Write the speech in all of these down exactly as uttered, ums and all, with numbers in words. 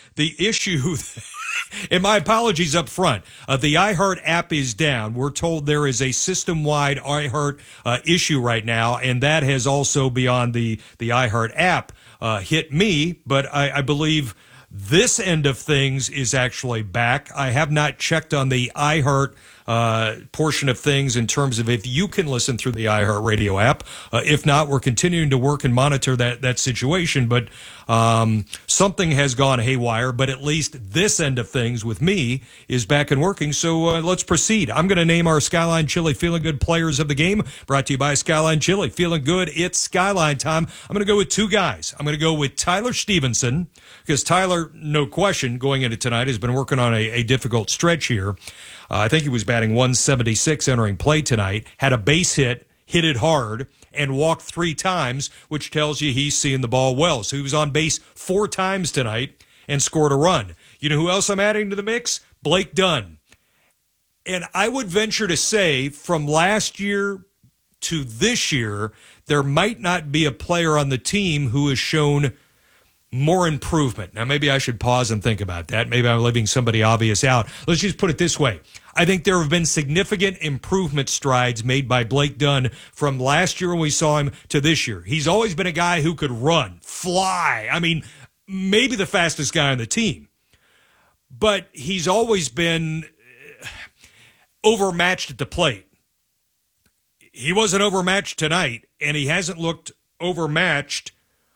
the issue, and my apologies up front, uh, the iHeart app is down. We're told there is a system-wide iHeart uh, issue right now, and that has also, beyond the, the iHeart app, uh, hit me, but I, I believe this end of things is actually back. I have not checked on the iHeart uh, portion of things in terms of if you can listen through the iHeart Radio app. Uh, if not, we're continuing to work and monitor that, that situation. But um, something has gone haywire, but at least this end of things with me is back and working. So uh, let's proceed. I'm going to name our Skyline Chili Feeling Good players of the game, brought to you by Skyline Chili. Feeling good, it's Skyline time. I'm going to go with two guys. I'm going to go with Tyler Stevenson, because Tyler, no question, going into tonight, has been working on a, a difficult stretch here. Uh, I think he was batting one seventy-six entering play tonight, had a base hit, hit it hard, and walked three times, which tells you he's seeing the ball well. So he was on base four times tonight and scored a run. You know who else I'm adding to the mix? Blake Dunn. And I would venture to say from last year to this year, there might not be a player on the team who has shown more improvement. Now, maybe I should pause and think about that. Maybe I'm leaving somebody obvious out. Let's just put it this way. I think there have been significant improvement strides made by Blake Dunn from last year when we saw him to this year. He's always been a guy who could run, fly. I mean, maybe the fastest guy on the team. But he's always been overmatched at the plate. He wasn't overmatched tonight, and he hasn't looked overmatched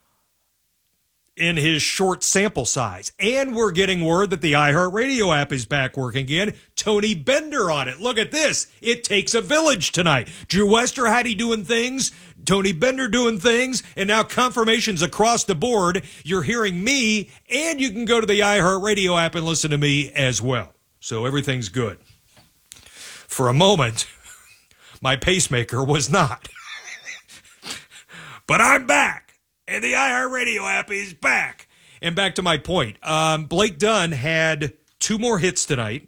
in his short sample size. And we're getting word that the iHeartRadio app is back working again. Tony Bender on it. Look at this. It takes a village tonight. Drew Wester had he doing things, Tony Bender doing things, and now confirmations across the board. You're hearing me, and you can go to the iHeartRadio app and listen to me as well. So everything's good. For a moment, my pacemaker was not. But I'm back. And the iHeartRadio app is back. And back to my point. Um, Blake Dunn had two more hits tonight.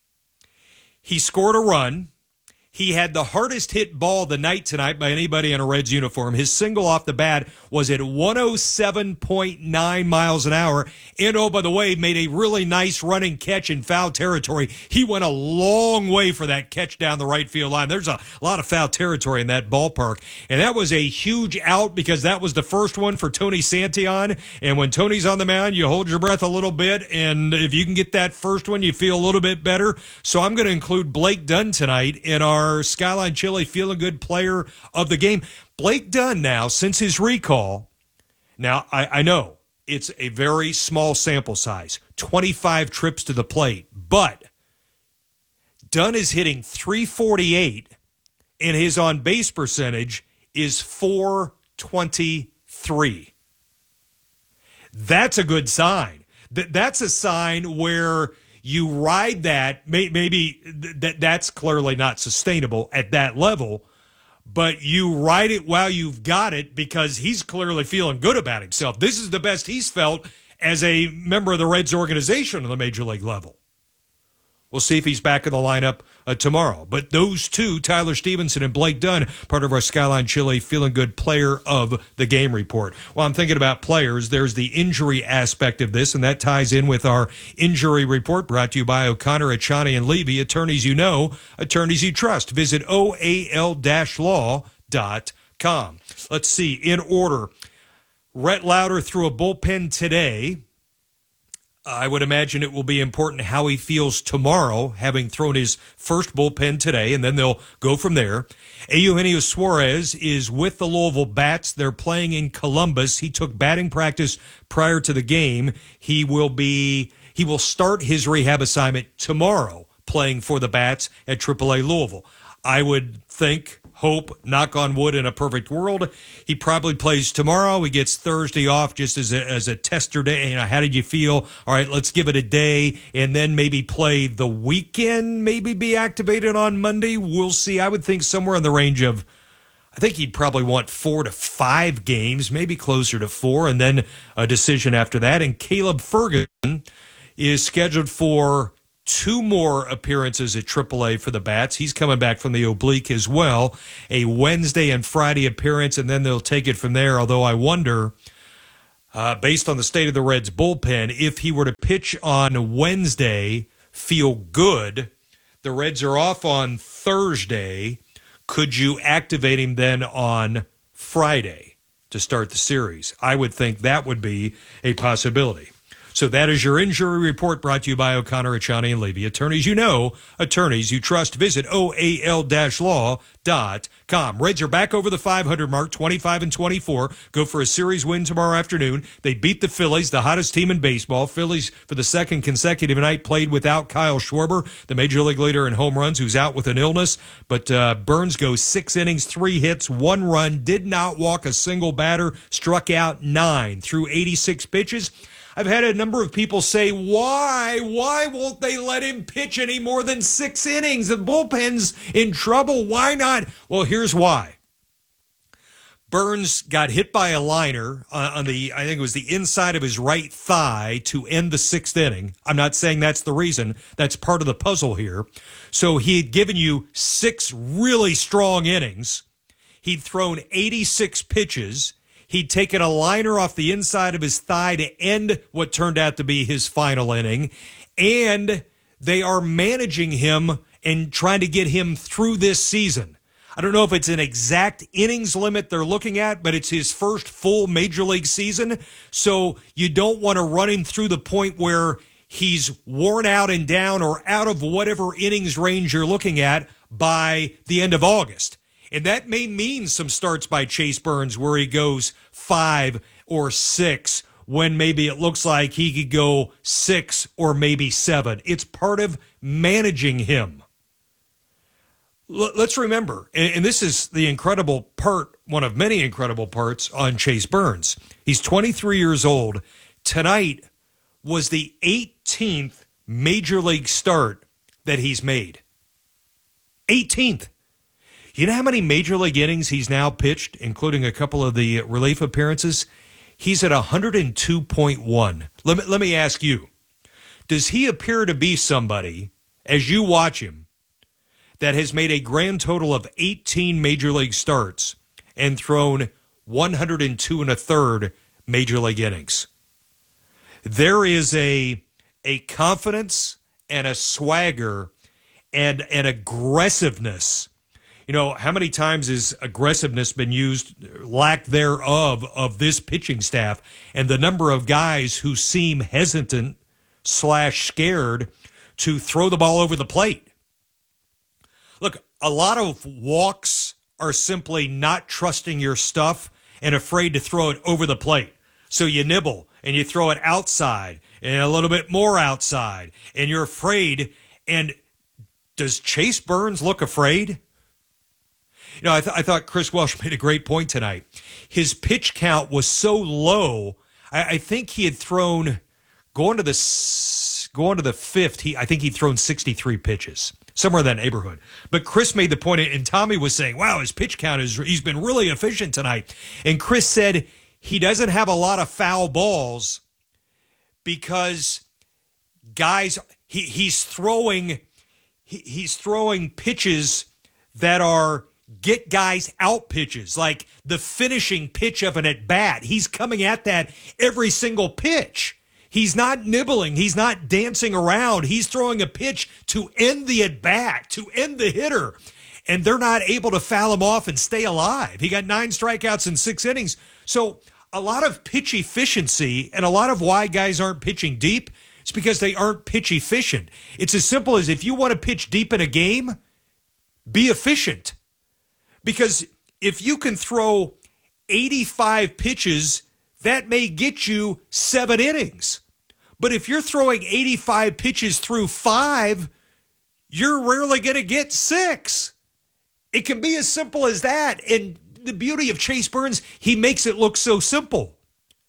He scored a run. He had the hardest hit ball of the night tonight by anybody in a Reds uniform. His single off the bat was at one oh seven point nine miles an hour. And, oh, by the way, made a really nice running catch in foul territory. He went a long way for that catch down the right field line. There's a lot of foul territory in that ballpark. And that was a huge out because that was the first one for Tony Santillan. And when Tony's on the mound, you hold your breath a little bit. And if you can get that first one, you feel a little bit better. So I'm going to include Blake Dunn tonight in our Our Skyline Chili Feeling Good player of the game. Blake Dunn now, since his recall, now I, I know it's a very small sample size, twenty-five trips to the plate, but Dunn is hitting three forty-eight and his on-base percentage is four twenty-three. That's a good sign. That's a sign where you ride that, maybe that that's clearly not sustainable at that level, but you ride it while you've got it because he's clearly feeling good about himself. This is the best he's felt as a member of the Reds organization on the major league level. We'll see if he's back in the lineup uh, tomorrow. But those two, Tyler Stevenson and Blake Dunn, part of our Skyline Chili Feeling Good player of the game report. While I'm thinking about players, there's the injury aspect of this, and that ties in with our injury report brought to you by O'Connor, Achani, and Levy, attorneys you know, attorneys you trust. Visit O A L law dot com. Let's see, in order, Rhett Lauder threw a bullpen today. I would imagine it will be important how he feels tomorrow, having thrown his first bullpen today, and then they'll go from there. Eugenio Suarez is with the Louisville Bats. They're playing in Columbus. He took batting practice prior to the game. He will be he will start his rehab assignment tomorrow, playing for the Bats at triple A Louisville. I would think, hope, knock on wood, in a perfect world, he probably plays tomorrow. He gets Thursday off just as a, as a tester day. You know, how did you feel? All right, let's give it a day, and then maybe play the weekend, maybe be activated on Monday. We'll see. I would think somewhere in the range of, I think he'd probably want four to five games, maybe closer to four, and then a decision after that. And Caleb Ferguson is scheduled for two more appearances at triple A for the Bats. He's coming back from the oblique as well. A Wednesday and Friday appearance, and then they'll take it from there. Although I wonder, uh, based on the state of the Reds bullpen, if he were to pitch on Wednesday, feel good, the Reds are off on Thursday. Could you activate him then on Friday to start the series? I would think that would be a possibility. So that is your injury report, brought to you by O'Connor, Achani, and Levy. Attorneys you know, attorneys you trust. Visit O A L law dot com. Reds are back over the five hundred mark, twenty-five and twenty-four. Go for a series win tomorrow afternoon. They beat the Phillies, the hottest team in baseball. Phillies, for the second consecutive night, played without Kyle Schwarber, the major league leader in home runs, who's out with an illness. But uh, Burns goes six innings, three hits, one run, did not walk a single batter, struck out nine through eighty-six pitches. I've had a number of people say, why? Why won't they let him pitch any more than six innings? The bullpen's in trouble. Why not? Well, here's why. Burns got hit by a liner uh, on the, I think it was the inside of his right thigh to end the sixth inning. I'm not saying that's the reason. That's part of the puzzle here. So he had given you six really strong innings. He'd thrown eighty-six pitches. He'd taken a liner off the inside of his thigh to end what turned out to be his final inning. And they are managing him and trying to get him through this season. I don't know if it's an exact innings limit they're looking at, but it's his first full major league season. So you don't want to run him through the point where he's worn out and down or out of whatever innings range you're looking at by the end of August. And that may mean some starts by Chase Burns where he goes five or six when maybe it looks like he could go six or maybe seven. It's part of managing him. L- let's remember, and, and this is the incredible part, one of many incredible parts on Chase Burns. He's twenty-three years old. Tonight was the eighteenth major league start that he's made. eighteenth. You know how many major league innings he's now pitched, including a couple of the relief appearances? He's at one hundred two point one. Let me, let me ask you, does he appear to be somebody, as you watch him, that has made a grand total of eighteen major league starts and thrown one hundred two and a third major league innings? There is a, a confidence and a swagger and an aggressiveness. You know, how many times has aggressiveness been used, lack thereof, of this pitching staff, and the number of guys who seem hesitant slash scared to throw the ball over the plate? Look, a lot of walks are simply not trusting your stuff and afraid to throw it over the plate. So you nibble and you throw it outside and a little bit more outside, and you're afraid. And does Chase Burns look afraid? You know, I, th- I thought Chris Welsh made a great point tonight. His pitch count was so low. I, I think he had thrown, going to the going to the fifth, he, I think he'd thrown sixty-three pitches, somewhere in that neighborhood. But Chris made the point, and Tommy was saying, wow, his pitch count, is he's been really efficient tonight. And Chris said he doesn't have a lot of foul balls because guys, he, he's throwing he, he's throwing pitches that are get guys out pitches, like the finishing pitch of an at-bat. He's coming at that every single pitch. He's not nibbling. He's not dancing around. He's throwing a pitch to end the at-bat, to end the hitter, and they're not able to foul him off and stay alive. He got nine strikeouts in six innings. So a lot of pitch efficiency, and a lot of why guys aren't pitching deep, is because they aren't pitch efficient. It's as simple as, if you want to pitch deep in a game, be efficient. Because if you can throw eighty-five pitches, that may get you seven innings. But if you're throwing eighty-five pitches through five, you're rarely going to get six. It can be as simple as that. And the beauty of Chase Burns, he makes it look so simple.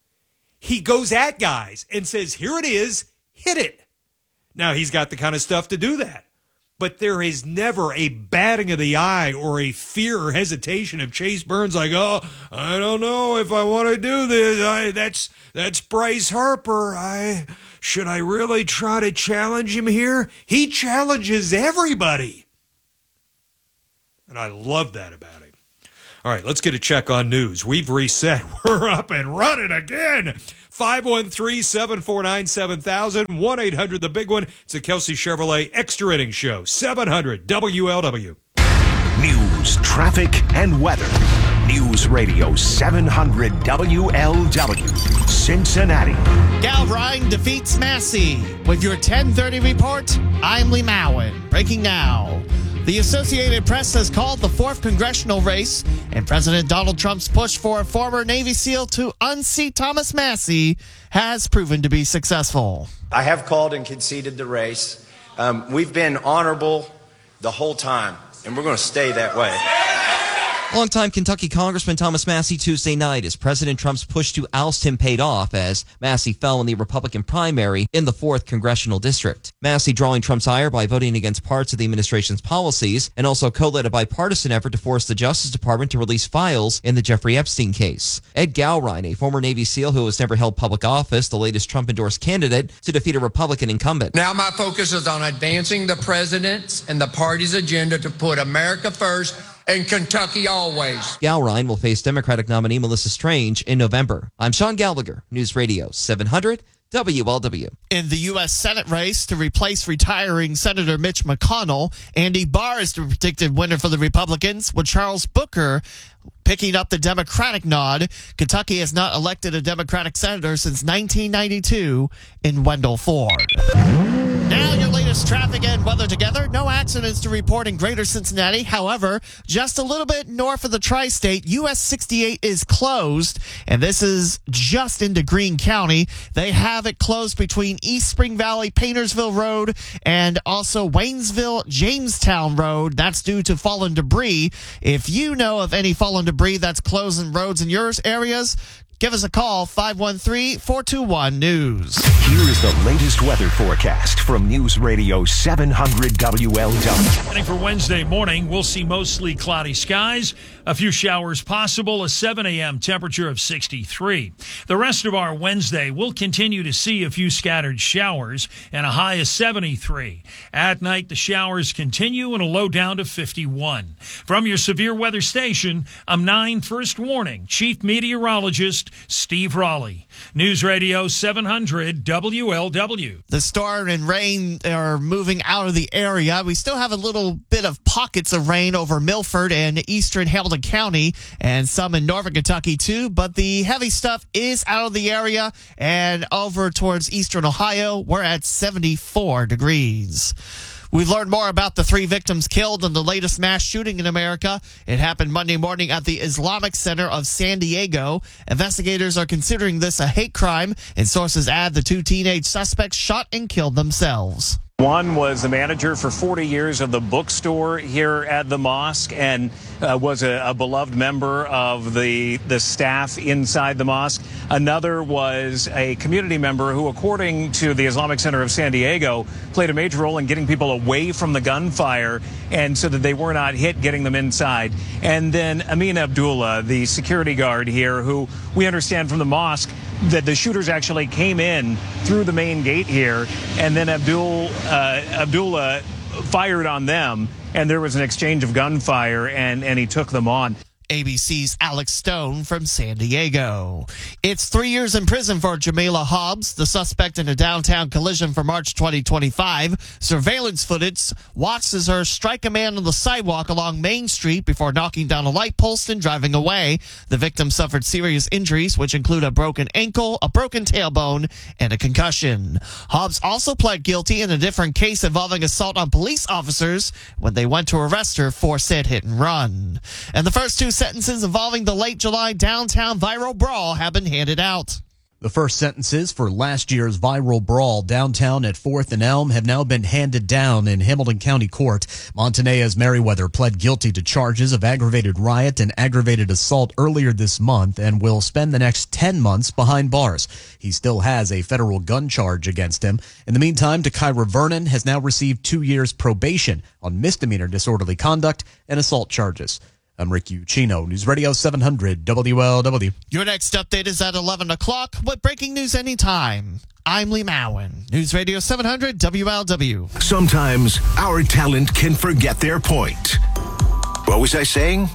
He goes at guys and says, here it is, hit it. Now, he's got the kind of stuff to do that. But there is never a batting of the eye or a fear or hesitation of Chase Burns like, oh, I don't know if I want to do this. I, that's that's Bryce Harper. I should I really try to challenge him here? He challenges everybody. And I love that about him. All right, let's get a check on news. We've reset. We're up and running again. five one three, seven four nine, seven thousand, one eight hundred, the big one. It's a Kelsey Chevrolet Extra Inning Show, seven hundred W L W. News, traffic, and weather. News Radio seven hundred W L W, Cincinnati. Gal Ryan defeats Massey. With your ten thirty report, I'm Lee Mowen. Breaking now. The Associated Press has called the fourth congressional race, and President Donald Trump's push for a former Navy SEAL to unseat Thomas Massey has proven to be successful. I have called and conceded the race. Um, we've been honorable the whole time, and we're going to stay that way. Longtime Kentucky Congressman Thomas Massey Tuesday night as President Trump's push to oust him paid off as Massey fell in the Republican primary in the fourth Congressional District. Massey drawing Trump's ire by voting against parts of the administration's policies and also co-led a bipartisan effort to force the Justice Department to release files in the Jeffrey Epstein case. Ed Gowrine, a former Navy SEAL who has never held public office, the latest Trump-endorsed candidate to defeat a Republican incumbent. Now my focus is on advancing the president's and the party's agenda to put America first and Kentucky always. Gowrine will face Democratic nominee Melissa Strange in November. I'm Sean Gallagher, News Radio seven hundred W L W. In the U S. Senate race to replace retiring Senator Mitch McConnell, Andy Barr is the predicted winner for the Republicans, with Charles Booker picking up the Democratic nod. Kentucky has not elected a Democratic senator since nineteen ninety-two in Wendell Ford. Now your latest traffic and weather together. No accidents to report in greater Cincinnati. However, just a little bit north of the tri-state, U S sixty-eight is closed, and this is just into Greene County. They have it closed between East Spring Valley, Paintersville Road, and also Waynesville, Jamestown Road. That's due to fallen debris. If you know of any fallen debris that's closing roads in your areas, give us a call, five one three, four two one, news. Here is the latest weather forecast from News Radio seven hundred W L W. Heading for Wednesday morning, we'll see mostly cloudy skies, a few showers possible, a seven a.m. temperature of sixty-three. The rest of our Wednesday, we'll continue to see a few scattered showers and a high of seventy-three. At night, the showers continue and a low down to fifty-one. From your severe weather station, I'm nine First Warning Chief Meteorologist Steve Raleigh. News Radio seven hundred W L W. The storm and rain are moving out of the area. We still have a little bit of pockets of rain over Milford and eastern Hamilton County and some in northern Kentucky too, but the heavy stuff is out of the area and over towards eastern Ohio. We're at seventy-four degrees. We've learned more about the three victims killed in the latest mass shooting in America. It happened Monday morning at the Islamic Center of San Diego. Investigators are considering this a hate crime, and sources add the two teenage suspects shot and killed themselves. One was the manager for forty years of the bookstore here at the mosque and uh, was a, a beloved member of the, the staff inside the mosque. Another was a community member who, according to the Islamic Center of San Diego, played a major role in getting people away from the gunfire and so that they were not hit, getting them inside. And then Amin Abdullah, the security guard here, who we understand from the mosque that the shooters actually came in through the main gate here, and then Abdul uh, Abdullah fired on them, and there was an exchange of gunfire, and, and he took them on. A B C's Alex Stone from San Diego. It's three years in prison for Jamila Hobbs, the suspect in a downtown collision from March twenty twenty-five. Surveillance footage watches her strike a man on the sidewalk along Main Street before knocking down a light post and driving away. The victim suffered serious injuries, which include a broken ankle, a broken tailbone, and a concussion. Hobbs also pled guilty in a different case involving assault on police officers when they went to arrest her for said hit and run. And the first two sentences involving the late July downtown viral brawl have been handed out. The first sentences for last year's viral brawl downtown at fourth and Elm have now been handed down in Hamilton County Court. Montanez Merriweather pled guilty to charges of aggravated riot and aggravated assault earlier this month and will spend the next ten months behind bars. He still has a federal gun charge against him. In the meantime, Takira Vernon has now received two years probation on misdemeanor disorderly conduct and assault charges. I'm Rick Ucino, News Radio seven hundred W L W. Your next update is at eleven o'clock with breaking news anytime. I'm Lee Mowen, News Radio seven hundred W L W. Sometimes our talent can forget their point. What was I saying?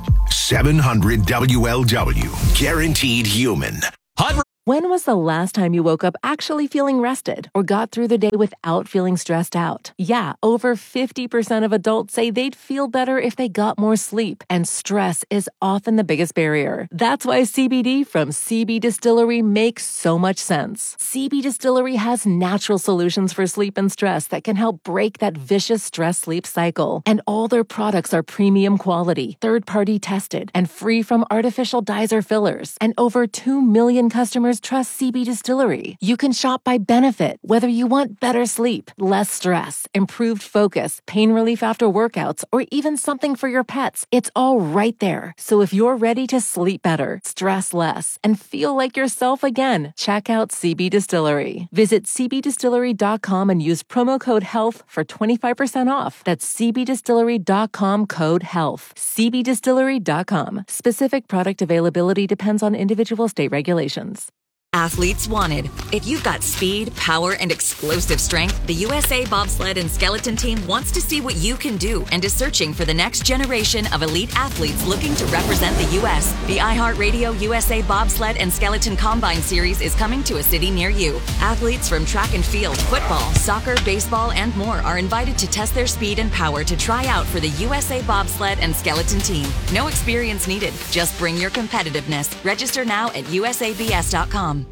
seven hundred W L W. Guaranteed human. When was the last time you woke up actually feeling rested or got through the day without feeling stressed out? Yeah, over fifty percent of adults say they'd feel better if they got more sleep, and stress is often the biggest barrier. That's why C B D from C B Distillery makes so much sense. C B Distillery has natural solutions for sleep and stress that can help break that vicious stress-sleep cycle. And all their products are premium quality, third-party tested, and free from artificial dyes or fillers. And over two million customers trust C B Distillery. You can shop by benefit, whether you want better sleep, less stress, improved focus, pain relief after workouts, or even something for your pets. It's all right there. So if you're ready to sleep better, stress less, and feel like yourself again, check out C B Distillery. Visit c b distillery dot com and use promo code HEALTH for twenty-five percent off. That's c b distillery dot com code HEALTH. c b distillery dot com. Specific product availability depends on individual state regulations. Athletes wanted. If you've got speed, power, and explosive strength, the U S A Bobsled and Skeleton Team wants to see what you can do and is searching for the next generation of elite athletes looking to represent the U S. The iHeartRadio U S A Bobsled and Skeleton Combine Series is coming to a city near you. Athletes from track and field, football, soccer, baseball, and more are invited to test their speed and power to try out for the U S A Bobsled and Skeleton Team. No experience needed. Just bring your competitiveness. Register now at u s a b s dot com.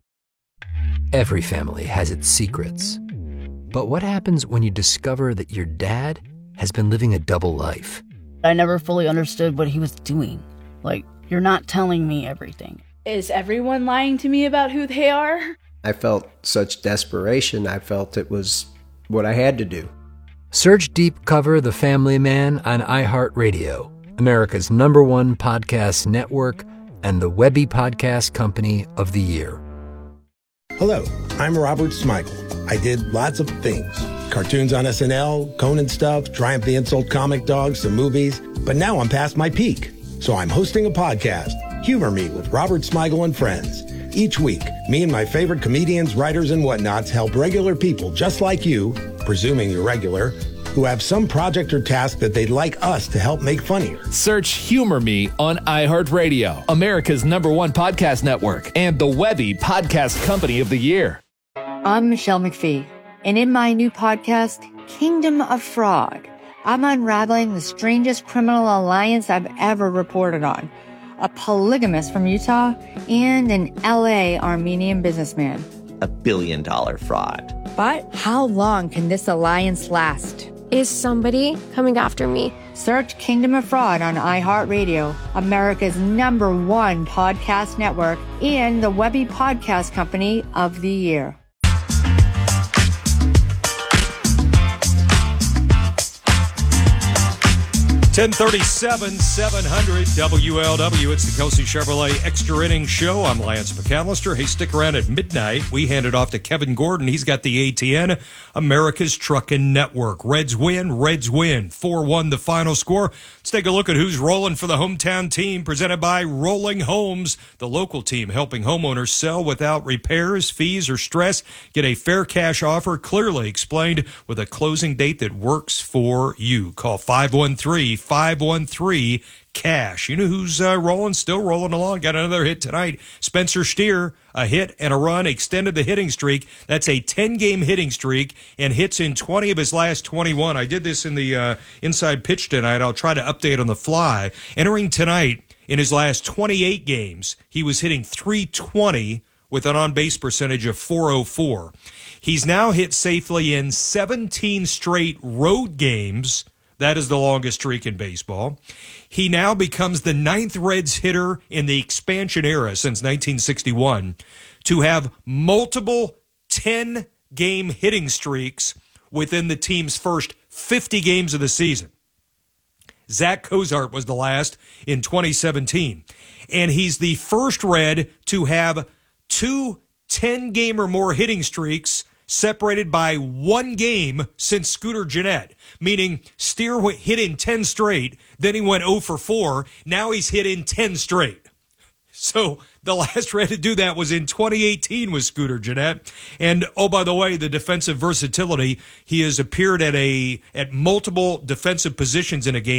Every family has its secrets. But what happens when you discover that your dad has been living a double life? I never fully understood what he was doing. Like, you're not telling me everything. Is everyone lying to me about who they are? I felt such desperation. I felt it was what I had to do. Search Deep Cover The Family Man on iHeartRadio, America's number one podcast network and the Webby Podcast Company of the Year. Hello, I'm Robert Smigel. I did lots of things. Cartoons on S N L, Conan stuff, Triumph the Insult comic dogs, some movies. But now I'm past my peak. So I'm hosting a podcast, Humor Me with Robert Smigel and Friends. Each week, me and my favorite comedians, writers, and whatnots help regular people just like you, presuming you're regular, who have some project or task that they'd like us to help make funnier. Search Humor Me on iHeartRadio, America's number one podcast network, and the Webby Podcast Company of the Year. I'm Michelle McPhee, and in my new podcast, Kingdom of Fraud, I'm unraveling the strangest criminal alliance I've ever reported on. A polygamist from Utah and an L A Armenian businessman. A billion dollar fraud. But how long can this alliance last? Is somebody coming after me? Search Kingdom of Fraud on iHeartRadio, America's number one podcast network, and the Webby Podcast Company of the Year. ten thirty-seven, seven hundred W L W. It's the Kelsey Chevrolet Extra Inning Show. I'm Lance McAllister. Hey, stick around at midnight. We hand it off to Kevin Gordon. He's got the A T N, America's Trucking Network. Reds win, Reds win. four one the final score. Let's take a look at who's rolling for the hometown team, presented by Rolling Homes, the local team helping homeowners sell without repairs, fees, or stress. Get a fair cash offer, clearly explained, with a closing date that works for you. Call five one three, five one three, cash. You know who's uh, rolling, still rolling along? Got another hit tonight. Spencer Steer, a hit and a run, extended the hitting streak. That's a ten-game hitting streak and hits in twenty of his last twenty-one. I did this in the uh, Inside Pitch tonight. I'll try to update on the fly. Entering tonight, in his last twenty-eight games, he was hitting three twenty with an on-base percentage of four oh four. He's now hit safely in seventeen straight road games. That is the longest streak in baseball. He now becomes the ninth Reds hitter in the expansion era since nineteen sixty-one to have multiple ten-game hitting streaks within the team's first fifty games of the season. Zach Cozart was the last in twenty seventeen. And he's the first Red to have two ten-game or more hitting streaks separated by one game since Scooter Gennett, meaning Steer hit in ten straight, then he went oh for four, now he's hit in ten straight. So the last Red to do that was in twenty eighteen with Scooter Gennett. And, oh, by the way, the defensive versatility, he has appeared at a at multiple defensive positions in a game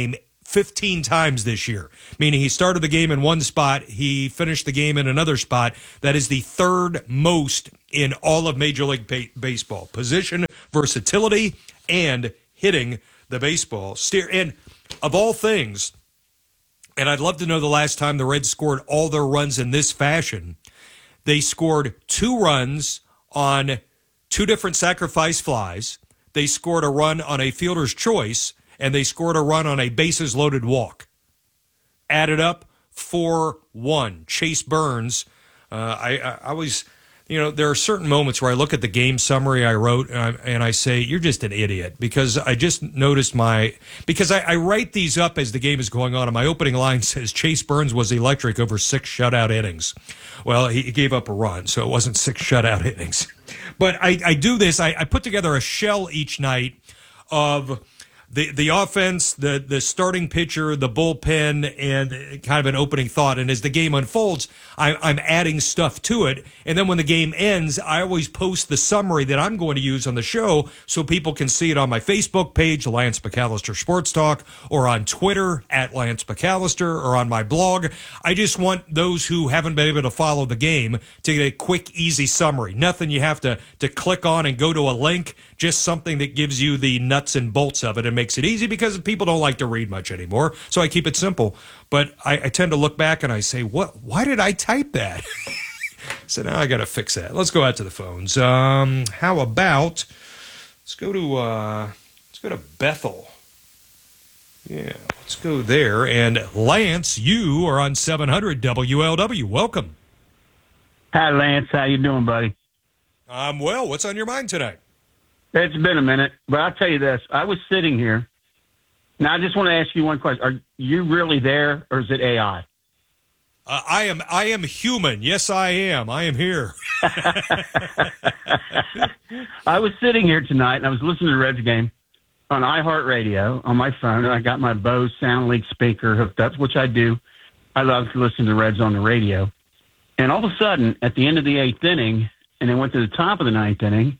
fifteen times this year, meaning he started the game in one spot, he finished the game in another spot. That is the third most in all of Major League ba- Baseball. Position versatility and hitting the baseball. Steer and of all things, and I'd love to know the last time the Reds scored all their runs in this fashion. They scored two runs on two different sacrifice flies. They scored a run on a fielder's choice, and they scored a run on a bases-loaded walk. Added up, four one. Chase Burns, uh, I, I, I always, you know, there are certain moments where I look at the game summary I wrote, and I, and I say, you're just an idiot, because I just noticed my, because I, I write these up as the game is going on, and my opening line says, Chase Burns was electric over six shutout innings. Well, he gave up a run, so it wasn't six shutout innings. But I, I do this, I, I put together a shell each night of the the offense, the the starting pitcher, the bullpen, and kind of an opening thought. And as the game unfolds, I, I'm adding stuff to it. And then when the game ends, I always post the summary that I'm going to use on the show so people can see it on my Facebook page, Lance McAllister Sports Talk, or on Twitter, at Lance McAllister, or on my blog. I just want those who haven't been able to follow the game to get a quick, easy summary. Nothing you have to, to click on and go to a link, just something that gives you the nuts and bolts of it and makes it easy, because people don't like to read much anymore. So I keep it simple. But I, I tend to look back and I say, "What? Why did I type that?" So now I got to fix that. Let's go out to the phones. Um, how about let's go to uh, let's go to Bethel. Yeah, let's go there. And Lance, you are on seven hundred W L W. Welcome. Hi, Lance. How you doing, buddy? I'm well. What's on your mind tonight? It's been a minute, but I'll tell you this. I was sitting here. Now, I just want to ask you one question. Are you really there, or is it A I? Uh, I am I am human. Yes, I am. I am here. I was sitting here tonight, and I was listening to the Reds game on iHeartRadio on my phone, and I got my Bose SoundLink speaker hooked up, which I do. I love to listen to the Reds on the radio. And all of a sudden, at the end of the eighth inning, and then went to the top of the ninth inning,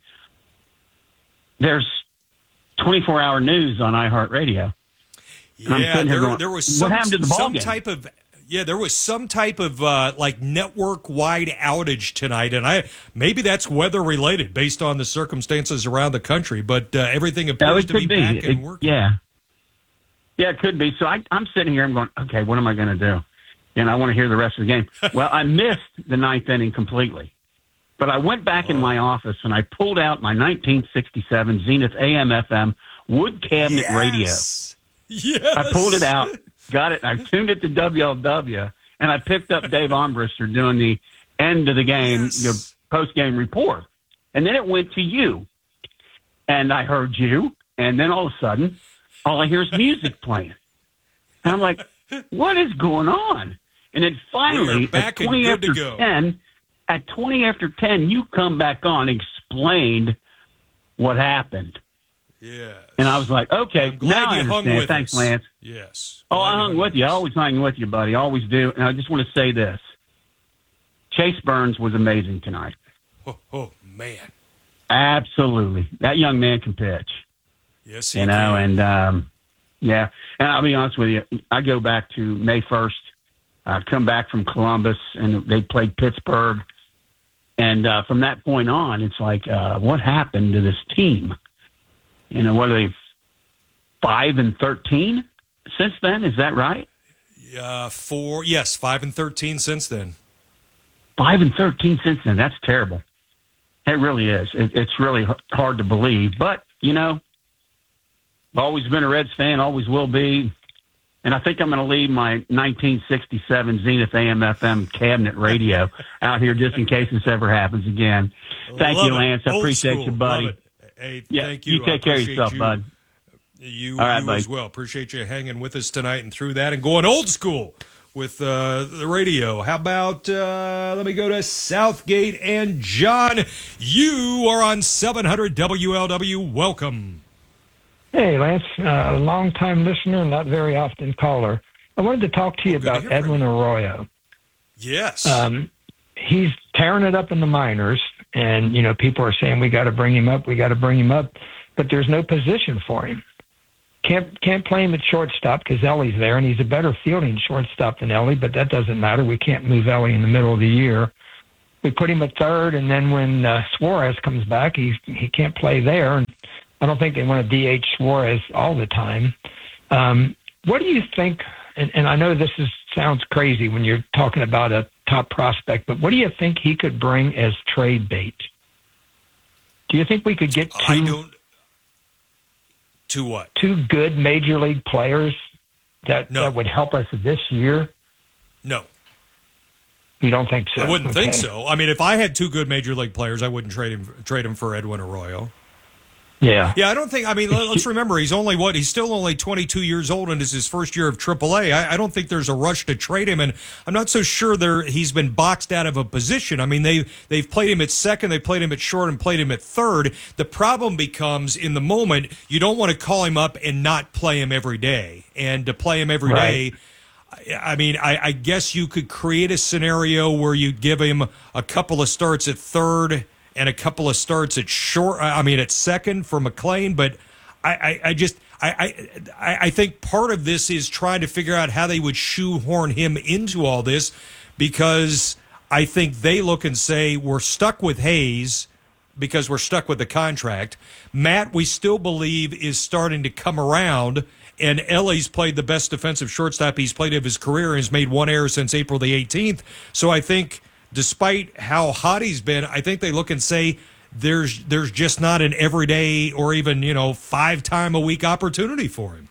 there's twenty-four hour news on iHeartRadio. Yeah, there, going, there was some, what happened to the ball some game? type of yeah, there was some type of uh, like network wide outage tonight, and I maybe that's weather related based on the circumstances around the country. But uh, everything appears to be, be back and it, working. Yeah, yeah, it could be. So I, I'm sitting here, I'm going, okay, what am I going to do? And I want to hear the rest of the game. Well, I missed the ninth inning completely. But I went back in my office and I pulled out my nineteen sixty-seven Zenith A M F M wood cabinet yes. radio. Yes. I pulled it out, got it, I tuned it to W L W, and I picked up Dave Armbruster doing the end of the game, yes. your post-game report. And then it went to you. And I heard you, and then all of a sudden, all I hear is music playing. And I'm like, what is going on? And then finally, at twenty after ten, at twenty after ten, you come back on, explained what happened. Yeah. And I was like, okay, now I understand. Thanks, us. Lance. Yes. Oh, I hung with you. I always hang with you, buddy. I always do. And I just want to say this. Chase Burns was amazing tonight. Oh, oh man. Absolutely. That young man can pitch. Yes, he You know, can. and, um, yeah. And I'll be honest with you. I go back to May first. I come back from Columbus, and they played Pittsburgh. And uh, from that point on, it's like, uh, what happened to this team? You know, what are they, five and thirteen since then? Is that right? Uh, four, yes, five and thirteen since then. Five and thirteen since then. That's terrible. It really is. It, it's really h- hard to believe. But, you know, I've always been a Reds fan, always will be. And I think I'm going to leave my nineteen sixty-seven Zenith A M F M cabinet radio out here just in case this ever happens again. Thank Love you, it. Lance. I Old appreciate school. you, buddy. Love it. Hey, yeah, thank you. You take I care of appreciate yourself, you. bud. You, All right, you buddy. as well. Appreciate you hanging with us tonight and through that and going old school with uh, the radio. How about, uh, let me go to Southgate and John. You are on seven hundred W L W. Welcome. Hey, Lance, uh, a long-time listener, not very often caller. I wanted to talk to you Oh, about Edwin Arroyo. Yes. Um, he's tearing it up in the minors, and, you know, people are saying we got to bring him up, we got to bring him up, but there's no position for him. can't can't play him at shortstop because Ellie's there, and he's a better fielding shortstop than Ellie, but that doesn't matter. We can't move Ellie in the middle of the year. We put him at third, and then when uh, Suarez comes back, he he can't play there. And I don't think they want to D H Suarez all the time. Um, what do you think? And, and I know this is sounds crazy when you're talking about a top prospect, but what do you think he could bring as trade bait? Do you think we could get two, I don't. To what? Two good major league players that, no. that would help us this year? No. You don't think so? I wouldn't okay. think so. I mean, if I had two good major league players, I wouldn't trade him trade him for Edwin Arroyo. Yeah. Yeah, I don't think, I mean, let's remember, he's only, what, he's still only twenty-two years old and it's his first year of triple A. I, I don't think there's a rush to trade him, and I'm not so sure there he's been boxed out of a position. I mean, they, they've played him at second, they played him at short, and played him at third. The problem becomes, in the moment, you don't want to call him up and not play him every day. And to play him every right. day, I mean, I, I guess you could create a scenario where you give him a couple of starts at third and a couple of starts at short, I mean, at second for McLean. But I, I, I just, I, I, I think part of this is trying to figure out how they would shoehorn him into all this, because I think they look and say, we're stuck with Hayes because we're stuck with the contract. Matt, we still believe, is starting to come around. And Ellie's played the best defensive shortstop he's played of his career and has made one error since April the eighteenth. So I think, despite how hot he's been, I think they look and say there's there's just not an everyday or even, you know, five time a week opportunity for him.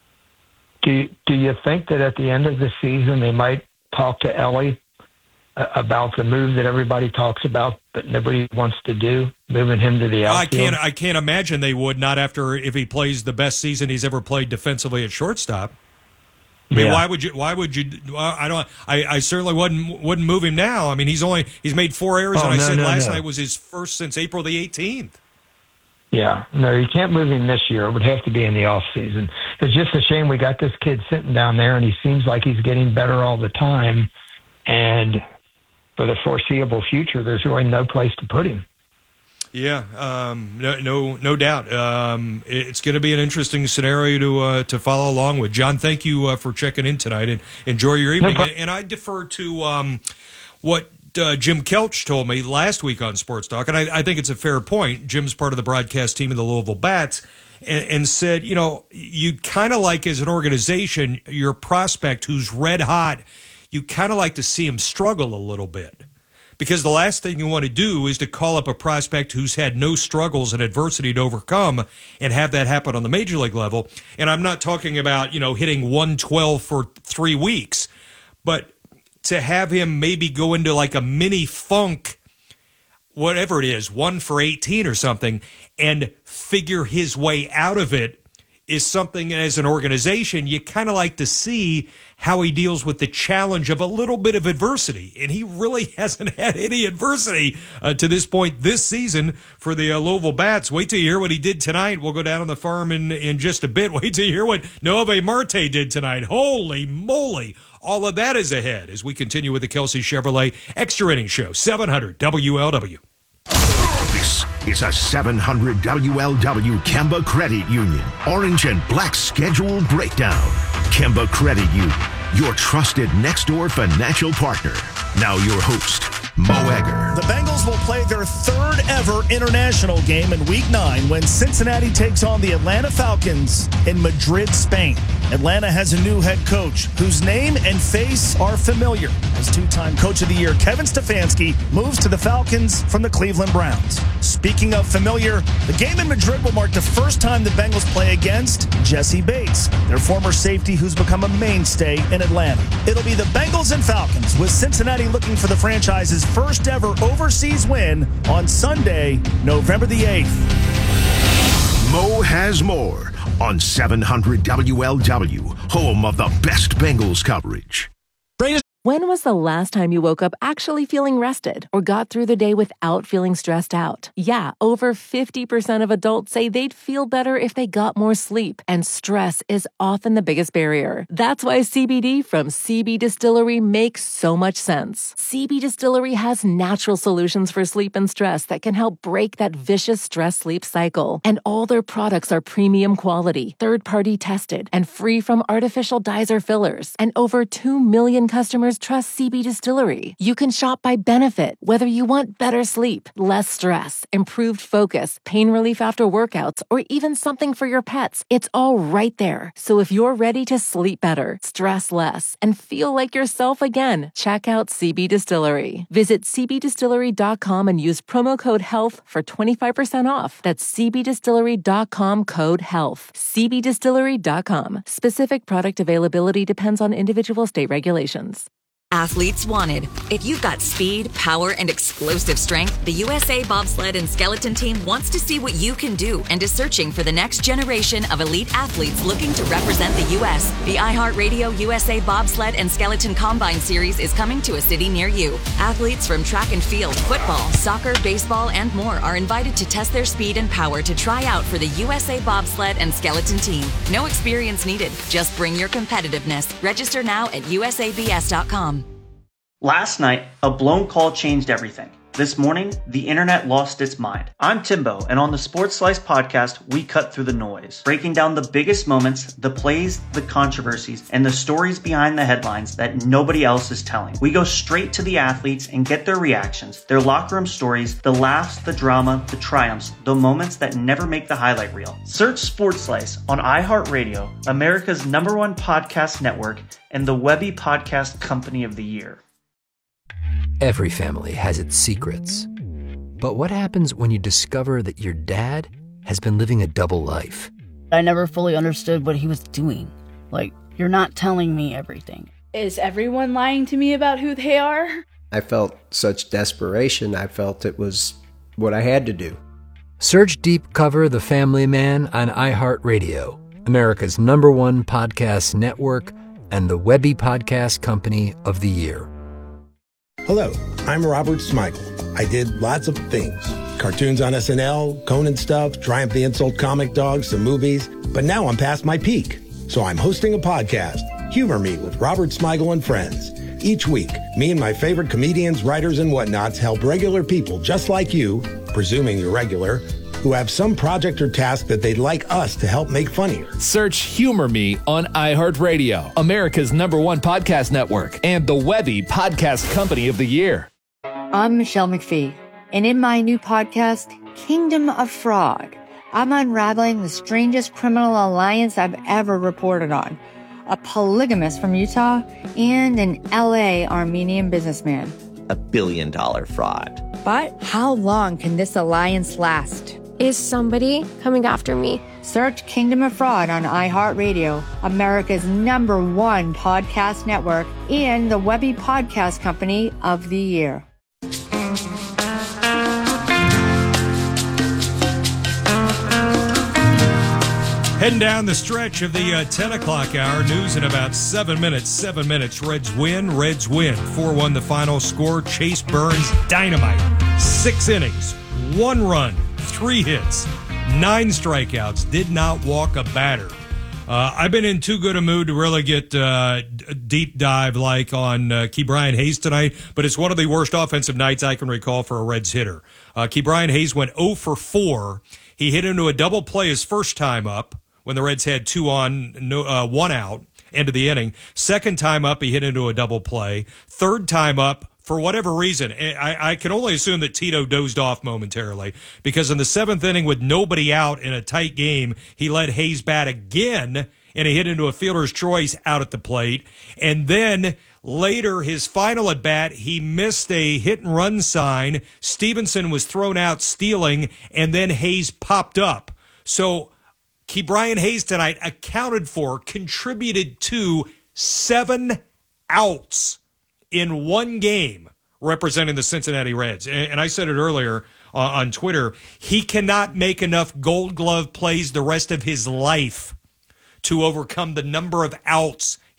Do you, do you think that at the end of the season they might talk to Ellie about the move that everybody talks about but nobody wants to do, moving him to the outfield? I can't I can't imagine they would, not after if he plays the best season he's ever played defensively at shortstop. I mean, yeah. why would you? Why would you? I don't. I, I certainly wouldn't wouldn't move him now. I mean, he's only he's made four errors, oh, and I no, said no, last no. night was his first since April the eighteenth. Yeah, no, you can't move him this year. It would have to be in the off season. It's just a shame we got this kid sitting down there, and he seems like he's getting better all the time. And for the foreseeable future, there's really no place to put him. Yeah, um, no, no, no doubt. Um, it's going to be an interesting scenario to uh, to follow along with. John, thank you uh, for checking in tonight, and enjoy your evening. No and, and I defer to um, what uh, Jim Kelch told me last week on Sports Talk, and I, I think it's a fair point. Jim's part of the broadcast team of the Louisville Bats, and, and said, you know, you kind of like, as an organization, your prospect who's red hot, you kind of like to see him struggle a little bit. Because the last thing you want to do is to call up a prospect who's had no struggles and adversity to overcome and have that happen on the major league level. And I'm not talking about, you know, hitting one twelve for three weeks, but to have him maybe go into like a mini funk, whatever it is, one for eighteen or something, and figure his way out of it is something, as an organization, you kind of like to see how he deals with the challenge of a little bit of adversity. And he really hasn't had any adversity uh, to this point this season for the uh, Louisville Bats. Wait till you hear what he did tonight. We'll go down on the farm in, in just a bit. Wait till you hear what Noelvi Marte did tonight. Holy moly. All of that is ahead as we continue with the Kelsey Chevrolet Extra Inning Show, seven hundred W L W. This is a seven hundred W L W Kemba Credit Union Orange and Black Schedule Breakdown. Kemba Credit Union, your trusted next-door financial partner. Now your host, Mo Egger. The Bengals will play their third ever international game in Week nine when Cincinnati takes on the Atlanta Falcons in Madrid, Spain. Atlanta has a new head coach whose name and face are familiar as two-time Coach of the Year Kevin Stefanski moves to the Falcons from the Cleveland Browns. Speaking of familiar, the game in Madrid will mark the first time the Bengals play against Jesse Bates, their former safety who's become a mainstay in Atlanta. It'll be the Bengals and Falcons, with Cincinnati looking for the franchise's first ever overseas win on Sunday, November the eighth. Mo has more on seven hundred W L W, home of the best Bengals coverage. When was the last time you woke up actually feeling rested or got through the day without feeling stressed out? Yeah, over fifty percent of adults say they'd feel better if they got more sleep, and stress is often the biggest barrier. That's why C B D from C B Distillery makes so much sense. C B Distillery has natural solutions for sleep and stress that can help break that vicious stress-sleep cycle. And all their products are premium quality, third-party tested, and free from artificial dyes or fillers. And over two million customers trust C B Distillery. You can shop by benefit, whether you want better sleep, less stress, improved focus, pain relief after workouts, or even something for your pets. It's all right there. So if you're ready to sleep better, stress less, and feel like yourself again, check out C B Distillery. Visit c b distillery dot com and use promo code HEALTH for twenty-five percent off. That's c b distillery dot com code HEALTH. c b distillery dot com. Specific product availability depends on individual state regulations. Athletes wanted. If you've got speed, power, and explosive strength, the U S A Bobsled and Skeleton Team wants to see what you can do and is searching for the next generation of elite athletes looking to represent the U S The iHeartRadio U S A Bobsled and Skeleton Combine Series is coming to a city near you. Athletes from track and field, football, soccer, baseball, and more are invited to test their speed and power to try out for the U S A Bobsled and Skeleton Team. No experience needed. Just bring your competitiveness. Register now at u s a b s dot com. Last night, a blown call changed everything. This morning, the internet lost its mind. I'm Timbo, and on the Sports Slice podcast, we cut through the noise, breaking down the biggest moments, the plays, the controversies, and the stories behind the headlines that nobody else is telling. We go straight to the athletes and get their reactions, their locker room stories, the laughs, the drama, the triumphs, the moments that never make the highlight reel. Search Sports Slice on iHeartRadio, America's number one podcast network, and the Webby Podcast Company of the Year. Every family has its secrets. But what happens when you discover that your dad has been living a double life? I never fully understood what he was doing. Like, you're not telling me everything. Is everyone lying to me about who they are? I felt such desperation. I felt it was what I had to do. Search Deep Cover The Family Man on iHeartRadio, America's number one podcast network, and the Webby Podcast Company of the Year. Hello, I'm Robert Smigel. I did lots of things. Cartoons on S N L, Conan stuff, Triumph the Insult comic dogs, some movies. But now I'm past my peak. So I'm hosting a podcast, Humor Me with Robert Smigel and Friends. Each week, me and my favorite comedians, writers, and whatnots help regular people just like you, presuming you're regular, who have some project or task that they'd like us to help make funnier. Search Humor Me on iHeartRadio, America's number one podcast network, and the Webby Podcast Company of the Year. I'm Michelle McPhee, and in my new podcast, Kingdom of Frog, I'm unraveling the strangest criminal alliance I've ever reported on. A polygamist from Utah and an L A Armenian businessman. A billion dollar fraud. But how long can this alliance last? Is somebody coming after me? Search Kingdom of Fraud on iHeartRadio, America's number one podcast network, and the Webby Podcast Company of the Year. Heading down the stretch of the uh, ten o'clock hour, news in about seven minutes. Seven minutes. Reds win. Reds win. four one the final score. Chase Burns, dynamite. Six innings. One run. Three hits. Nine strikeouts. Did not walk a batter. Uh, I've been in too good a mood to really get uh, a deep dive like on uh, Ke'Bryan Hayes tonight, but it's one of the worst offensive nights I can recall for a Reds hitter. Uh, Ke'Bryan Hayes went oh for four. He hit into a double play his first time up when the Reds had two on, no, uh, one out, end of the inning. Second time up, he hit into a double play. Third time up, for whatever reason, I, I can only assume that Tito dozed off momentarily, because in the seventh inning with nobody out in a tight game, he let Hayes bat again, and he hit into a fielder's choice out at the plate. And then later, his final at bat, he missed a hit and run sign. Stevenson was thrown out stealing, and then Hayes popped up. So Ke'Bryan Hayes tonight accounted for, contributed to seven outs in one game representing the Cincinnati Reds. And I said it earlier uh, on Twitter, he cannot make enough Gold Glove plays the rest of his life to overcome the number of outs he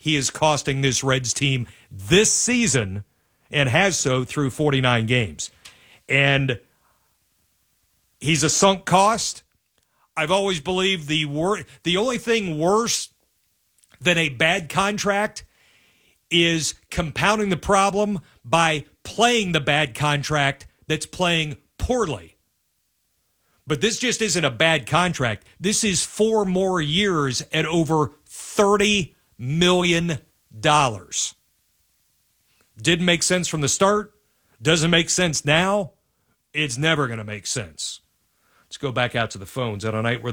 he is costing this Reds team this season and has so through forty-nine games. And he's a sunk cost. I've always believed the wor- the only thing worse than a bad contract is compounding the problem by playing the bad contract that's playing poorly. But this just isn't a bad contract. This is four more years at over thirty million dollars. Didn't make sense from the start. Doesn't make sense now. It's never going to make sense. Let's go back out to the phones on a night where